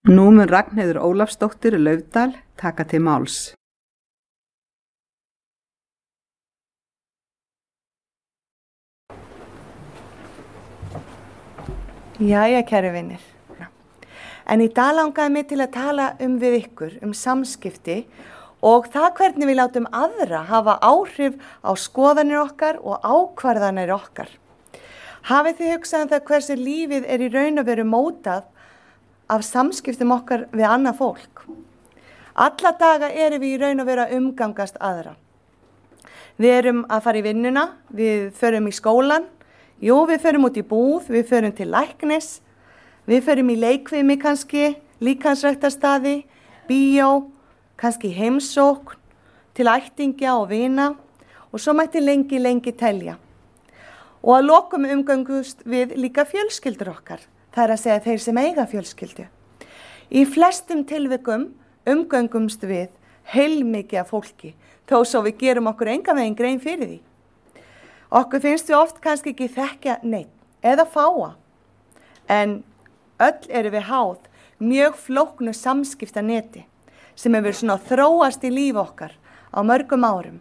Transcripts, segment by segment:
Nú mun Ragnheiður Ólafsdóttir Laufdal taka til máls. Jæja, kæru vinir. En í dag langaði mig til að tala við ykkur samskipti og það hvernig við látum aðra hafa áhrif á skoðanir okkar og ákvarðanir okkar. Hafið þið hugsað það hversu lífið í raun og veru mótað af samskiptum okkar við annað fólk? Alla daga við í raun og veru að umgangast aðra. Við að fara í vinnuna, við förum í skólan, við förum út í búð, við förum til læknis, við förum í leikfimi kannski, líkamsræktarstaði, bíó, kannski heimsókn, til ættingja og vina og svo mætti lengi telja. Og að lokum umgangust við líka fjölskyldur okkar, það að segja þeir sem eiga fjölskyldu. Í flestum tilvikum umgangumst við heilmikið af fólki, þó svo við gerum okkur engan veginn grein fyrir því. Okkur finnst við oft kannski ekki þekkja neitt eða fáa, en öll við háð mjög flóknu samskiptaneti sem hefur svona þróast í líf okkar á mörgum árum.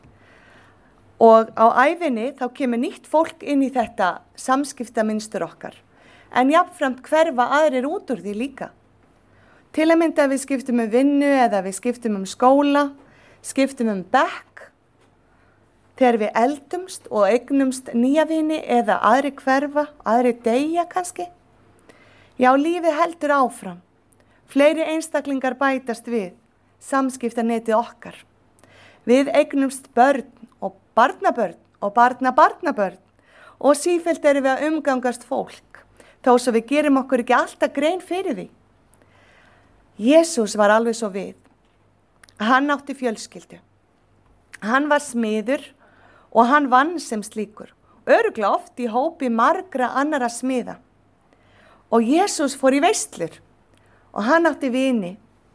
Og á ævinni þá kemur nýtt fólk inn í þetta samskiptamynstur okkar, en jafnframt hverfa aðrir út úr því líka. Til að mynda við skiptum vinnu eða við skiptum skóla, skiptum bekk, þegar við eldumst og eignumst nýja vini eða aðri hverfa, aðri deyja kannski. Já, lífið heldur áfram. Fleiri einstaklingar bætast við samskiptanetið okkar. Við eignumst börn og barnabörn og barnabarnabörn og sífellt við að umgangast fólk, þó svo við gerum okkur ekki alltaf grein fyrir því. Jesús var alveg svo við. Hann átti fjölskyldu. Hann var smiður og hann vann sem slíkur, örugglega oft í hópi margra annara smiða. Og Jesús fór í veislur og hann átti vini.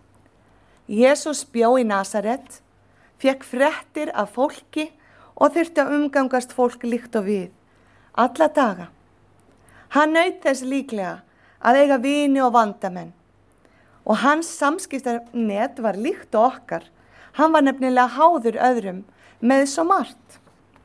Jesús bjó í Nasaret, fékk fréttir af fólki og þurfti að umgangast fólk líkt og við, alla daga. Hann naut þess líklega að eiga vini og vandamenn. Og hans samskiptanet var líkt og okkar. Hann var nefnilega háður öðrum með svo margt.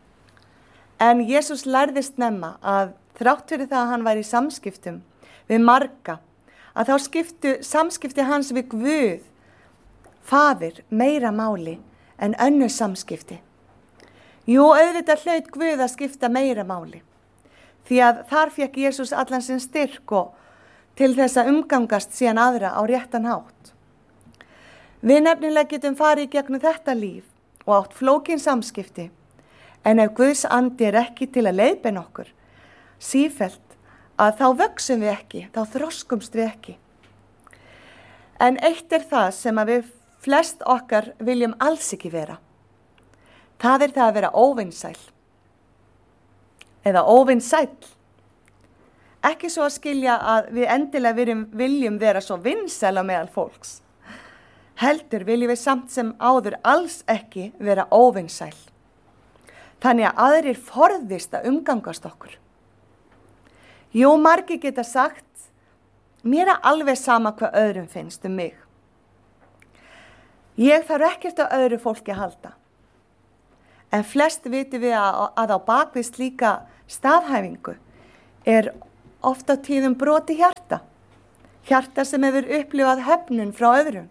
En Jesús lærði snemma að þrátt fyrir það að hann var í samskiptum við marga, að þá skiptu samskipti hans við Guð, Faðir, meira máli en önnur samskipti. Jú, auðvitað hlaut Guð að skipta meira máli, því að þar fékk Jesús allan sinn styrk og til þess að umgangast síðan aðra á réttan hátt. Við nefnilega getum farið í gegnum þetta líf og átt flókin samskipti, en ef Guðs andi ekki til að leiðbeina okkur, sífellt, að þá vöxum við ekki, þá þroskumst við ekki. En eitt það sem að við flest okkar viljum alls ekki vera. Það það að vera óvinsæl. Eða óvinsæll. Ekki svo að skilja að við endilega viljum vera svo vinsæl á meðal fólks. Heldur viljum við samt sem áður alls ekki vera óvinsæl. Þannig að aðrir forðist að umgangast okkur. Jú, margir geta sagt, mér alveg sama hvað öðrum finnst mig. Ég þarf ekkert á öðru fólki að halda. En flest vitum við að á bakvið slíka staðhæfingu oft á tíðum broti hjarta. Hjarta sem hefur upplifað höfnun frá öðrum.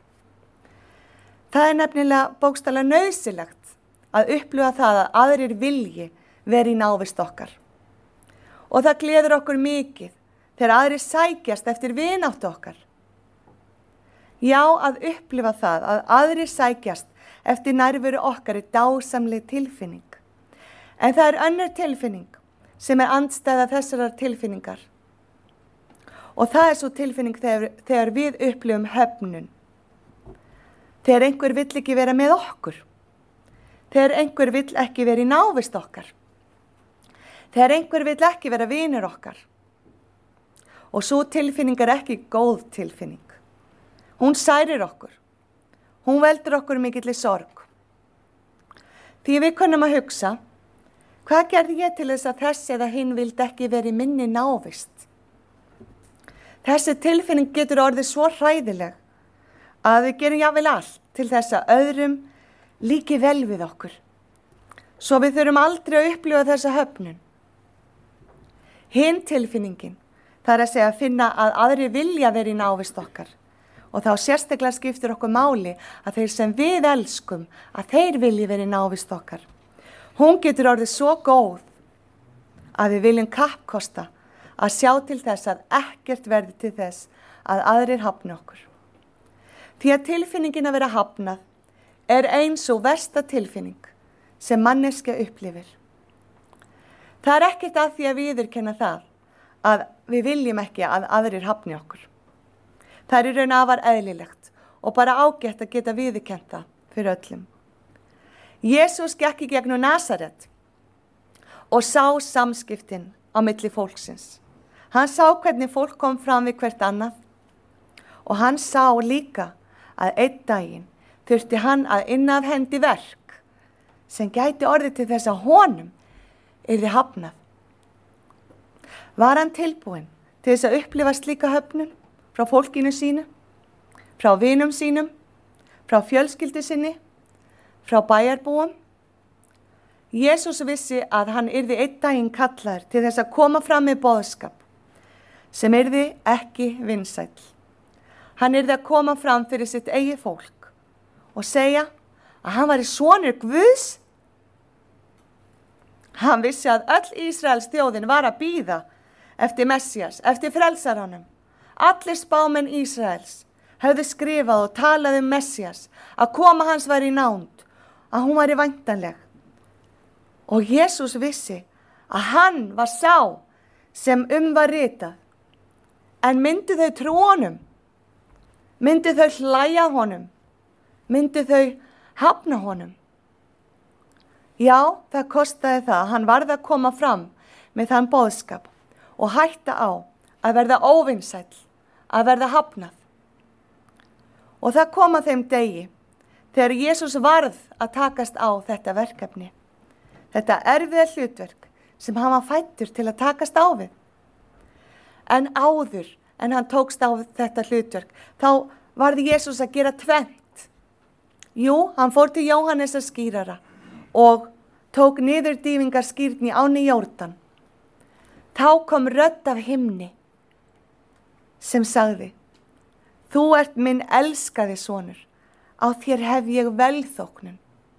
Það nefnilega bókstaflega nauðsynlegt að upplifa það að aðrir vilji vera í návist okkar. Og það gleður okkur mikið þegar aðrir sækjast eftir vináttu okkar. Já, að upplifa það að aðrir sækjast eftir nærveru okkar dásamleg tilfinning. En það önnur tilfinning sem andstæða þessarar tilfinningar. Og það svo tilfinning þegar við upplifum höfnun. Þegar einhver vill ekki vera með okkur. Þegar einhver vill ekki vera í návist okkar. Þegar einhver vill ekki vera vinur okkar. Og svo tilfinning ekki góð tilfinning. Hún særir okkur. Hún veldur okkur mikilli sorg. Því við kunnum að hugsa, hvað gerði ég til þess að þess eða hinn vildi ekki vera í minni návist? Þessi tilfinning getur orðið svo hræðileg að við gerum jafnvel allt til þess að öðrum líki vel við okkur. Svo við þurfum aldrei að upplifa þessa höfnun. Hin tilfinningin, það er að segja að finna að aðri vilja vera í návist okkar. Og þá sérstaklega skiptir okkur máli að þeir sem við elskum, að þeir vilji vera í návist okkar. Hún getur orðið svo góð að við viljum kappkosta að sjá til þess að ekkert verði til þess að aðrir hafni okkur. Því að tilfinningin að vera hafnað er eins og versta tilfinning sem manneskja upplifir. Það er ekkert að því að viðurkenna það að við viljum ekki að aðrir hafni okkur. Það er í raun afar eðlilegt og bara ágætt að geta viðurkennt það fyrir öllum. Jesús gekk í gegnum Nasaret og sá samskiptin á milli fólksins. Hann sá hvernig fólk kom fram við hvert annað og hann sá líka að einn daginn þurfti hann að inna af hendi verk sem gæti orðið til þess að honum yrði hafnað. Var hann tilbúinn til þess að upplifa slíka höfnun frá fólkinu sínu, frá vinum sínum, frá fjölskyldu sinni, frá bæjarbúum? Jesús vissi að hann yrði einn daginn kallaður til þess að koma fram með boðskap sem yrði ekki vinsæll. Hann yrði að koma fram fyrir sitt eigið fólk og segja að hann væri sonur Guðs. Hann vissi að öll Ísraels þjóðin var að bíða eftir Messías, eftir frelsaranum. Allir spámenn Ísraels höfðu skrifað og talað Messías, að koma hans væri í nánd, að hún væri væntanleg. Og Jesús vissi að hann var sá sem var ritað. En myndu þau trú honum? Myndu þau hlæja honum? Myndu þau hafna honum? Já, það kostaði það. Hann varð að koma fram með þann boðskap og hætta á að verða óvinsæll, að verða hafnað. Og það kom að þeim degi þegar Jesús varð að takast á þetta verkefni. Þetta erfiða hlutverk sem hann var fæddur til að takast á við. En áður en hann tókst á þetta hlutverk, þá varði Jesús að gera tvennt. Jú, hann fór til Jóhannesar skírara og tók niður dýfingarskírn í ánni Jórdan. Þá kom rödd af himni sem sagði: Þú ert minn elskaði sonur, á þér hef ég velþóknun.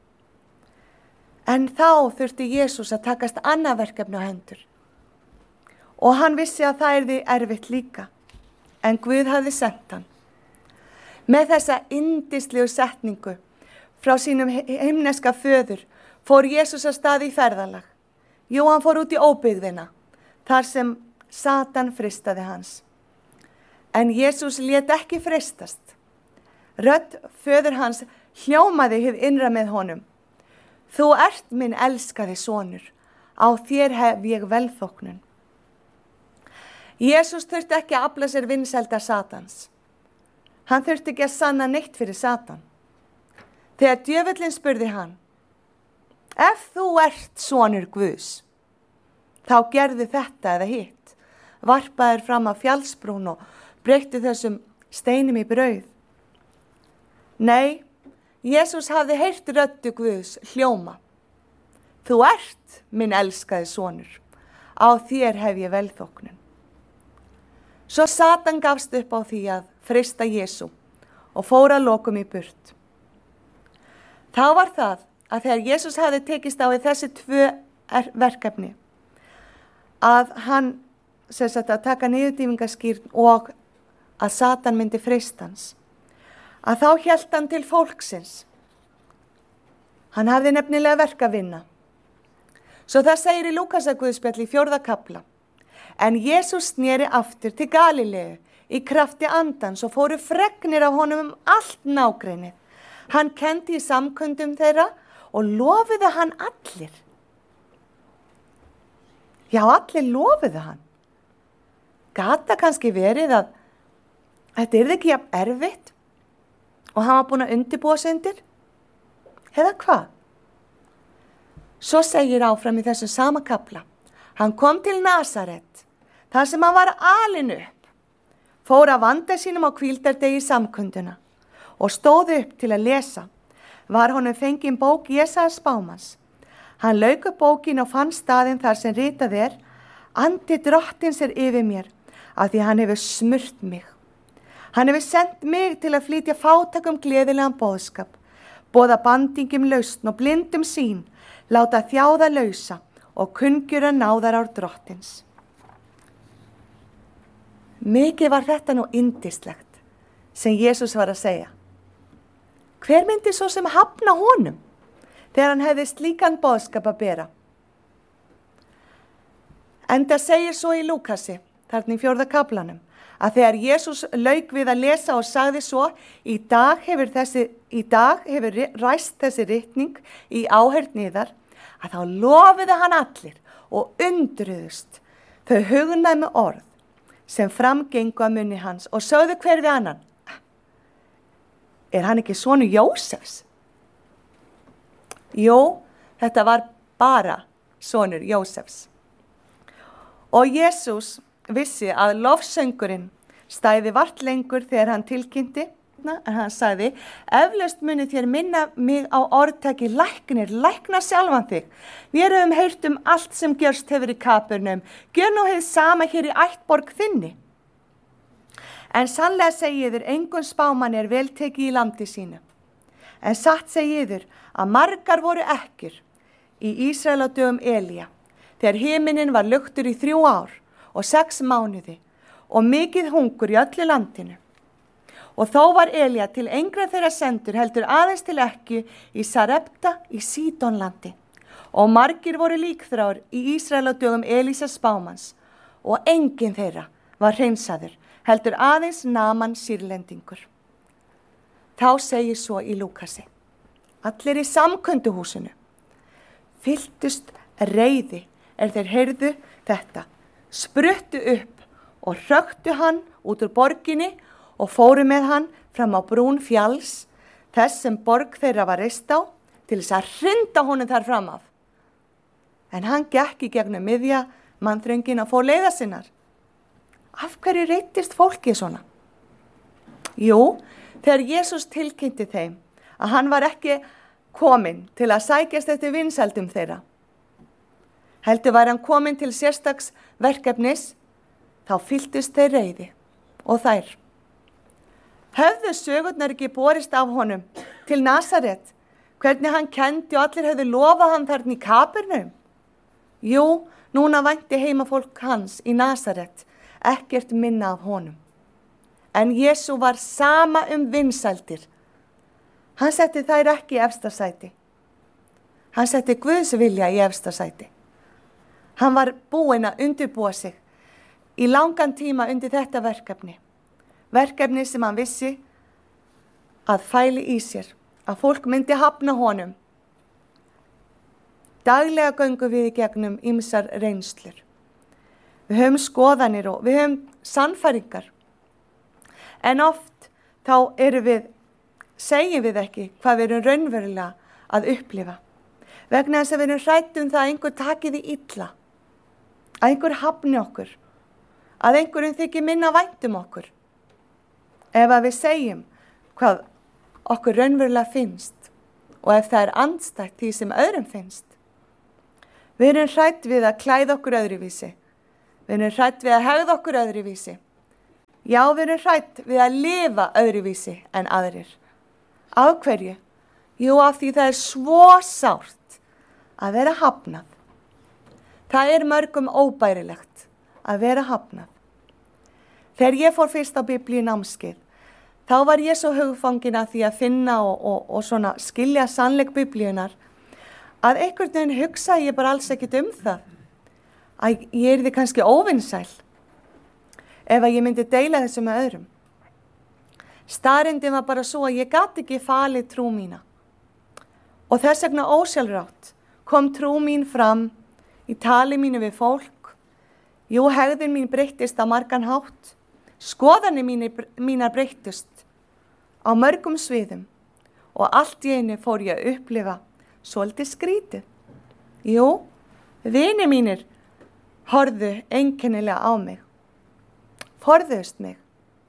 En þá þurfti Jesús að takast annað verkefni á hendur. Og hann vissi að það yrði erfitt líka, en Guð hafði sent hann. Með þessa yndislegu setningu frá sínum himneska föður fór Jesús að stað í ferðalag. Jú, hann fór út í óbyggðina, þar sem Satan freistaði hans. En Jesús lét ekki freistast. Rödd föður hans hljómaði hið innra með honum: Þú ert minn elskaði sonur, á þér hef ég velþóknun. Jesús þurfti ekki að afla sér vinsælda Satans. Hann þurfti ekki að sanna neitt fyrir Satan. Þegar djöfullinn spurði hann: Ef þú ert sonur Guðs, þá gerðu þetta eða hitt. Varpaðir fram af fjallsbrún og breytti þessum steinum í brauð. Nei, Jesús hafði heyrt röddu Guðs hljóma: Þú ert minn elskaði sonur, á þér hef ég velþóknun. Svo Satan gafst upp á því að freista Jesú og fór að lokum í burt. Þá var það að þegar Jesús hafði tekist á í þessi tvö verkefni, að hann að taka niður dýfingarskírn og að Satan myndi freista hans, að þá hélt hann til fólksins. Hann hafði nefnilega verk að vinna. Svo það segir í Lúkasarguðspjalli í 4. kafla: En Jesús sneri aftur til Galileu í krafti andans og fóru fregnir af honum allt nágrennið. Hann kenndi í samkundum þeirra og lofuðu hann allir. Já, allir lofuðu hann. Gat það kannski verið að þetta yrði ekki jafn erfitt og hann var búinn að undirbúa sig undir? Eða hvað? Svo segir áfram í þessum sama kafla: Hann kom til Nasaret, þar sem hann var alinn upp. fór að vanda sínum á hvíldardegi samkunduna og stóð upp til að lesa. Var honum fengin bók Jesaja spámanns. Hann lauk upp bókin og fann staðinn þar sem ritað er: Andi Drottins yfir mér, af því hann hefur smurt mig. Hann hefur sendt mig til að flytja fátækum gleðilegan boðskap, boða bandingum lausn og blindum sýn, láta þjáða lausa og kunngjöra náðarár Drottins. Mikið var þetta nú yndislegt sem Jesús var að segja. Hver myndi svo sem hafna honum þegar hann hefði slíkan boðskap að bera? Enda segir svo í Lúkasi, þarna í 4. kaflanum, að þegar Jesús lauk við að lesa og sagði svo: í dag hefur ræst þessi ritning í áheyrn yðar, að þá lofiði hann allir og undruðust þau hugnæmu orð sem framgengu að munni hans og sögðu hver við annan: er hann ekki sonur Jósefs? Jú, þetta var bara sonur Jósefs. Og Jesús vissi að lofsöngurinn stæði vart lengur þegar hann tilkynnti, en hann sagði: eflaust muni þér minna mig á orðtaki læknir, lækna sjálfan þig. Við höfum heyrt allt sem gerst hefur í Kapernum, gjör nú hið sama hér í ættborg þinni. En sannlega segi yður, engum spámanni er vel tekið í landi sínu. En satt segi yður að margar voru ekkjur í Ísrael á dögum Elía, þegar himinin var luktur í 3 ár og 6 mánuði og mikið hungur í öllu landinu. Og þó var Elía til engra þeirra sendur, heldur aðeins til ekkju í Sarepta í Sídonlandi. Og margir voru líkþrár í Ísrael á dögum Elísa spámanns, og enginn þeirra var hreinsaður, heldur aðeins Naman sýrlendingur. Þá segir svo í Lúkasi: allir í samkunduhúsinu fylltust reiði þeir heyrðu þetta, spruttu upp og hröktu hann út úr borginni og fóru með hann fram á brún fjalls, þess sem borg þeirra var reist á, til þess að hrinda honum þar fram af. En hann gekk í gegnum miðja mannþröngina og fór leiða sinnar. Af hverju reiddist fólkið svona? Jú, þegar Jesús tilkynnti þeim að hann var ekki kominn til að sækjast eftir vinsældum þeirra, heldur var hann kominn til sérstaks verkefnis, þá fylltust þeir reiði og þær. Höfðu sögurnar ekki borist af honum til Nasaret, hvernig hann kendi og allir höfðu lofað hann þarna í Kapernum? Jú, núna vænti heimafólk hans í Nasaret ekkert minna af honum. En Jesú var sama vinsældir. Hann setti þær ekki í efsta sæti. Hann setti Guðs vilja í efsta sæti. Hann var búinn að undirbúa sig í langan tíma undir þetta verkefni. Verkefni sem hann vissi að fæli í sér, að fólk myndi hafna honum. Daglega göngum við í gegnum ýmsar reynslur. Við höfum skoðanir og við höfum sannfæringar. En oft þá segjum við ekki hvað við erum raunverulega að upplifa. Vegna þess að við erum hrædd það að einhver taki því illa, að einhver hafni okkur, að einhverjum þykir minna vænt okkur. Ef að við segjum hvað okkur raunverulega finnst og ef það er andstætt því sem öðrum finnst. Við erum hrædd við að klæða okkur öðruvísi. Við erum hrædd við að hegða okkur öðruvísi. Já, við erum hrædd við að lifa öðruvísi en aðrir. Af hverju? Jú, af því það er svo sárt að vera hafnað. Það er mörgum óbærilegt að vera hafnað. Þegar ég fór fyrst á biblíunámskeið, þá var ég svo hugfangin að því að finna og svona skilja sannleik biblíunar, að einhvern veginn hugsa ég bara alls ekkit það. Að ég yrði kannski óvinsæl ef að ég myndi deila þessu með öðrum. Staðreyndin var bara svo að ég gat ekki falið trú mína. Og þess vegna ósjálfrátt kom trú mín fram í tali mínu við fólk. Jú, hegðun mín breyttist á margan hátt. Skoðanir mínar breyttust á mörgum sviðum og allt í einu fór ég að upplifa svolítið skrítið. Jú, vinir mínir horfðu einkennilega á mig, forðuðust mig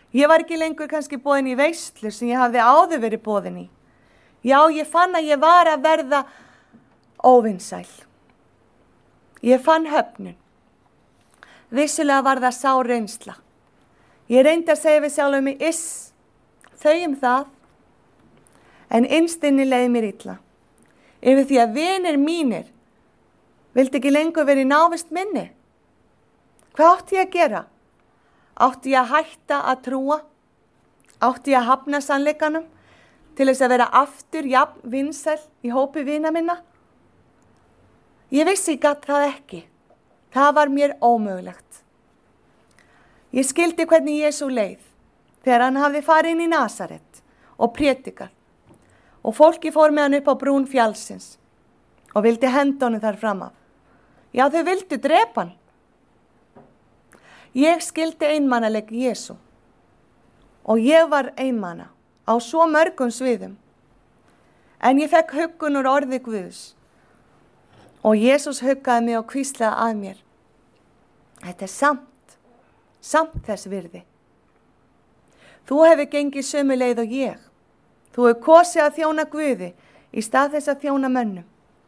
Ég var ekki lengur kannski boðin í veislu sem ég hafði áður verið boðin í. Já, ég fann að ég var að verða óvinsæl. Ég fann höfnun. Vissulega var það sár reynsla. Ég reyndi að segja við sjálfum mig, þau það. En innst inni leið mér illa. Yfir því að vinir mínir vildi ekki lengur verið í návist minni. Hvað átti ég að gera? Átti ég að hætta að trúa? Átti ég að hafna sannleikanum til þess að vera aftur jafn vinsæl í hópi vina minna? Ég vissi ég gat það ekki. Það var mér ómögulegt. Ég skildi hvernig Jesú leið þegar hann hafði farið inn í Nasaret og prédikað og fólki fór með hann upp á brún fjallsins og vildi henda honum þar fram af. Já, þau vildu drepa hann. Ég skildi einmanaleg Jesú og ég var einmana á svo mörgum sviðum. En ég fekk huggun úr orði Guðs og Jesús huggaði mig og hvíslaði að mér. Þetta er samt þess virði. Þú hefur gengið sömu leið og ég. Þú hefur kosið að þjóna Guði í stað þess að þjóna mönnum.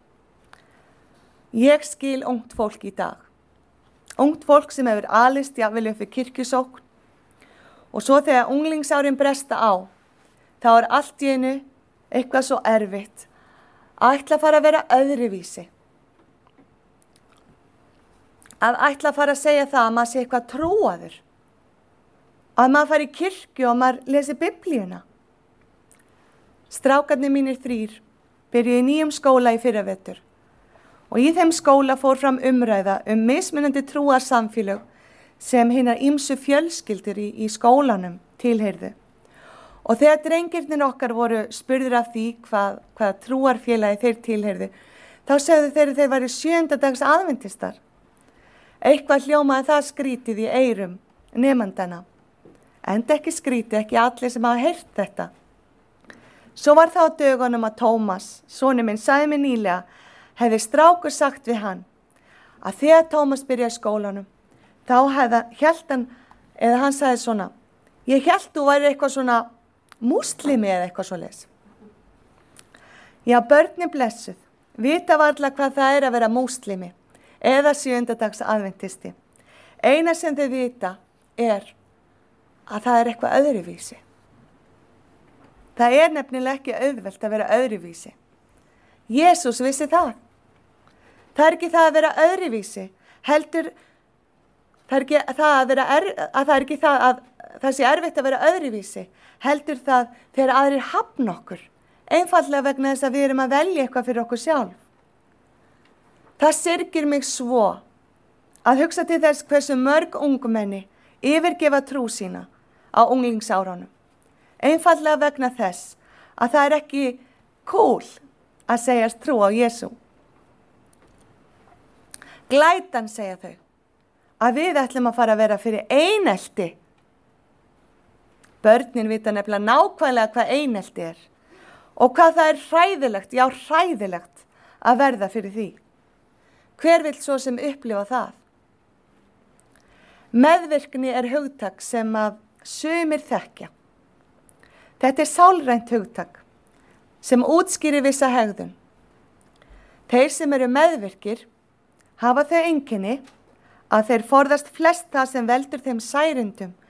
Ég skil ungt fólk í dag. Ungt fólk sem hefur alist jafnvel upp við kirkjusókn og svo þegar unglingsárin bresta á, þá er allt í einu eitthvað svo erfitt að ætla að fara að vera öðruvísi. Að ætla að fara að segja það að maður sé eitthvað trúaður. Að maður fari í kirkju og maður lesi Biblíuna. Strákarnir mínir 3 byrjuðu í nýjum skóla í fyrravetur og í þeim skóla fór fram umræða mismunandi trúarsamfélög sem hinar ýmsu fjölskyldur í skólanum tilheyrðu. Og þegar drengirnir okkar voru spurðir af því hvað trúarfélagi þeir tilheyrðu, þá sögðu þeir væru 7. dags aðventistar. Eitthvað hljómaði það skrítið í eyrum nemandana. Enda ekki skrítið, ekki allir sem hafa heyrt þetta. Svo var það á dögunum að Tómas, sonur minn, sagði mér nýlega, hefði strákur sagt við hann að þegar Tómas byrjaði í skólanum, þá hélt hann, eða hann sagði svona, ég hélt þú væri eitthvað svona múslimi eða eitthvað svoleiðis. Já, börnin blessuð, vita varla hvað það er að vera múslimi eða 7. dags aðventisti. Eina sem þau vita er að það er eitthvað öðruvísi. Það er nefnilega ekki auðvelt að vera öðruvísi. Jesús vissi það. Það er ekki það að vera öðruvísi, heldur það er ekki það að það sé erfitt að vera öðruvísi, heldur það þegar aðrir hafna okkur, einfaldlega vegna þess að við erum að velja eitthvað fyrir okkur sjálf. Það syrgir mig svo að hugsa til þess hversu mörg ungmenni yfirgefa trú sína á unglingsárunum. Einfaldlega vegna þess að það er ekki cool að segjast trú á Jesú. Glætan segja þau að við ætlum að fara að vera fyrir einelti. Börnin vita nefnilega nákvæmlega hvað einelti er og hvað það er hræðilegt, já hræðilegt að verða fyrir því. Hver vill svo sem upplifa það? Meðvirkni er hugtak sem að sumir þekkja. Þetta er sálrænt hugtak sem útskýrir vissa hegðun. Þeir sem eru meðvirkir hafa þau einkenni að þeir forðast flest það sem veldur þeim særindum